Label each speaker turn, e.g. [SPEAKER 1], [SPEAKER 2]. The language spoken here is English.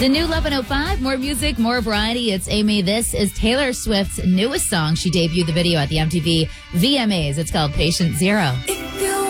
[SPEAKER 1] The new 11:05, more music, more variety. It's Amy. This is Taylor Swift's newest song. She debuted the video at the MTV VMAs. It's called Patient Zero.